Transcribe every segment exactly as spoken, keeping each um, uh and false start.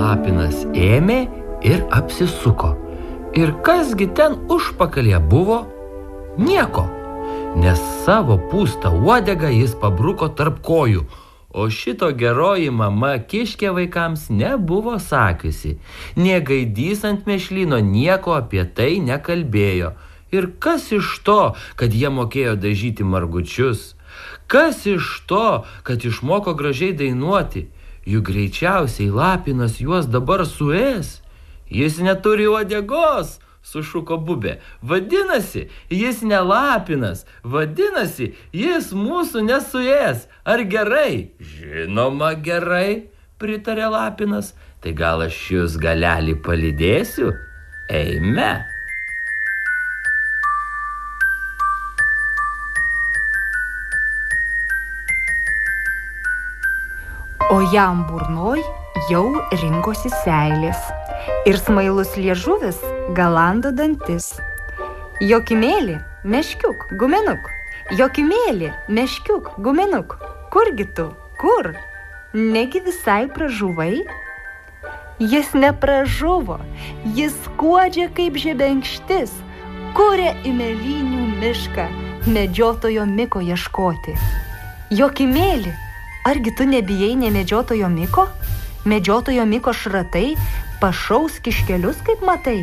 lapinas ėmė ir apsisuko. Ir kasgi ten užpakalyje buvo? Nieko, nes savo pūstą uodegą jis pabruko tarp kojų, o šito geroji mama kiškė vaikams nebuvo sakiusi. Nė gaidys ant mešlyno nieko apie tai nekalbėjo. Ir kas iš to, kad jie mokėjo dažyti margučius? Kas iš to, kad išmoko gražiai dainuoti? Juk greičiausiai lapinas juos dabar suės. Jis neturi uodegos, sušuko Bubė. Vadinasi, jis ne lapinas. Vadinasi, jis mūsų nesuės. Ar gerai? Žinoma gerai, pritarė lapinas. Tai gal aš jūs galelį palydėsiu? Eime. O jam burnoj jau rinkosi seilės ir smailus liežuvis galando dantis. Jokimėli, meškiuk, guminuk, Jokimėli, meškiuk, guminuk, kurgi tu, kur? Negi visai pražuvai? Jis nepražuvo, jis skuodžia kaip žebenkštis, kuria į mėlynių mišką medžiotojo Miko ieškoti. Jokimėli, argi tu nebijai ne medžiotojo Miko? Medžiotojo Miko šratai pašaus kiškelius, kaip matai.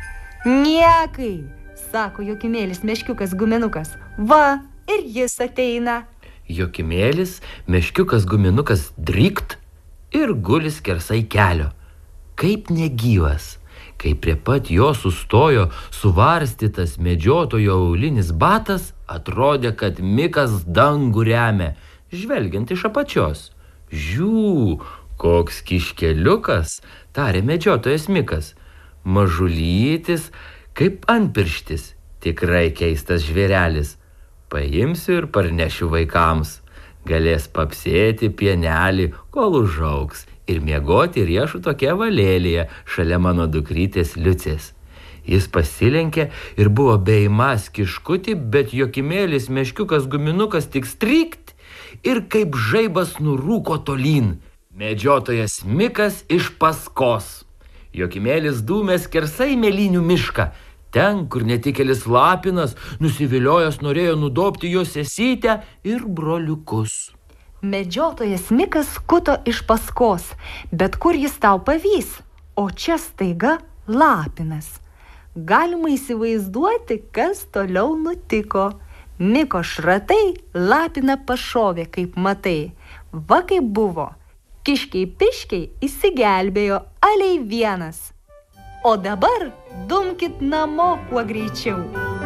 Niekai, sako Jokimėlis, meškiukas, guminukas. Va, ir jis ateina. Jokimėlis, meškiukas, guminukas drykt ir guli skersai kelio. Kaip negyvas, kai prie pat jo sustojo suvarstytas medžiotojo aulinis batas, atrodė, kad Mikas dangų remia, žvelgiant iš apačios. Žiū, koks kiškeliukas, tarė medžiotojas Mikas. Mažulytis, kaip antpirštis, tikrai keistas žvėrelis. Paimsiu ir parnešiu vaikams. Galės papsėti pienelį, kol užaugs, ir miegoti riešuto kevalėlyje šalia mano dukrytės Liucės. Jis pasilenkė ir buvo beimąs kiškutį, bet Jokimėlis, meškiukas, guminukas tik strykt ir kaip žaibas nurūko tolyn. Medžiotojas Mikas iš paskos. Jokimėlis dūmė skersai mėlynių mišką. Ten, kur netikėlis lapinas, nusiviliojęs norėjo nudobti jo sesytę ir broliukus. Medžiotojas Mikas skuto iš paskos, bet kur jis tau pavys? O čia staiga lapinas. Galima įsivaizduoti, kas toliau nutiko. Miko šratai lapiną pašovė, kaip matai. Va kaip buvo. Kiškiai piškiai įsigelbėjo aliai vienas. O dabar dumkit namo kuo greičiau.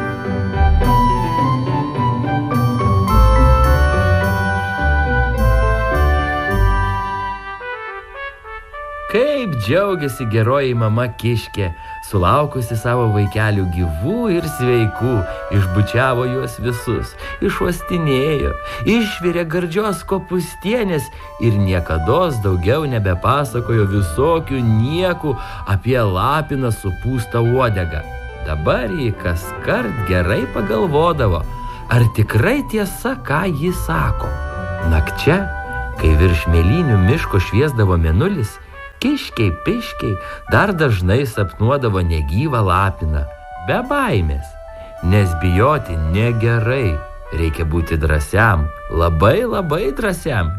Kaip džiaugiasi geroji mama kiškė, sulaukusi savo vaikelių gyvų ir sveikų, išbučiavo juos visus, išuostinėjo, išvirė gardžios kopūstienės ir niekados daugiau nebepasakojo visokių niekų apie lapiną supūstą uodegą. Dabar ji kaskart gerai pagalvodavo, ar tikrai tiesa, ką ji sako. Nakčia, kai virš mėlynių miško šviesdavo mėnulis, kiškiai piškiai dar dažnai sapnuodavo negyvą lapiną, be baimės, nes bijoti negerai, reikia būti drąsiam, labai labai drąsiam.